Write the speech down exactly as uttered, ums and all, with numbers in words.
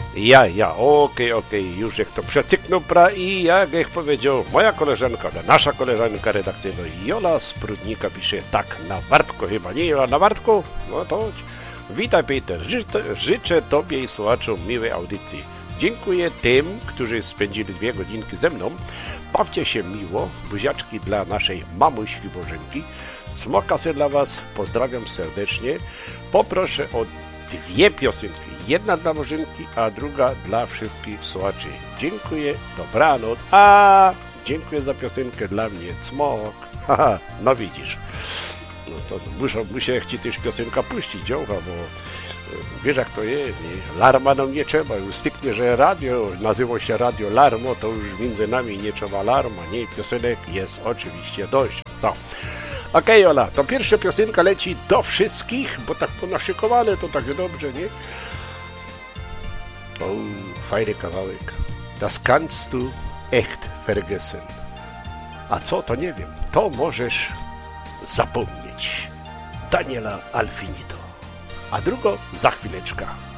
Ja, ja, okej, okej, już jak to przecyknął pra i jak jak powiedział moja koleżanka, nasza koleżanka redakcyjna Jola z Prudnika pisze tak, na Wartko chyba, nie Jola, na Wartku? No to chodź. Witaj Peter, życzę, życzę Tobie i słuchaczom miłej audycji. Dziękuję tym, którzy spędzili dwie godzinki ze mną. Bawcie się miło, buziaczki dla naszej mamuśki Bożenki. Cmokasy dla Was, pozdrawiam serdecznie. Poproszę o dwie piosenki. Jedna dla Bożenki, a druga dla wszystkich słuchaczy. Dziękuję, dobranoc. A dziękuję za piosenkę dla mnie. Cmok. Haha, no widzisz. No to muszę, muszę ci też piosenka puścić, dziołcha, bo wiesz jak to jest, nie? Larma nam nie trzeba, już styknie, że radio, nazywa się Radio Larmo, to już między nami nie trzeba larma, nie? Piosenek jest oczywiście dość. No. Okej, okay, Ola, to pierwsza piosenka leci do wszystkich, bo tak ponaszykowane to tak dobrze, nie? O, fajny kawałek. Das kannst du echt vergessen. A co, to nie wiem. To możesz zapomnieć. Daniela Alfinito. A drugo za chwileczkę.